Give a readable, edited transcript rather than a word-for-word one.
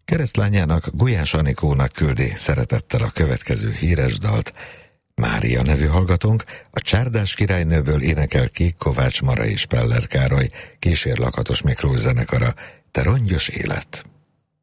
Keresztlányának, Gulyás Anikónak küldi szeretettel a következő híres dalt. Mária nevű hallgatónk a Csárdás királynőből énekel ki Kovács Mara és Peller Károly, kísérlakatos Miklós zenekara. Te rongyos élet!